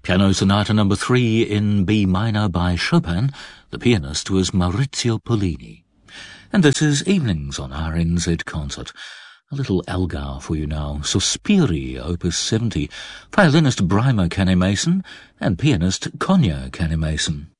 Piano Sonata No. 3 in B minor by Chopin. The pianist was Maurizio Pollini. And this is Evenings on RNZ Concert. A little Elgar for you now. Sospiri, Opus 70. Violinist Brymer Canny-Mason and pianist Konya Canny-Mason.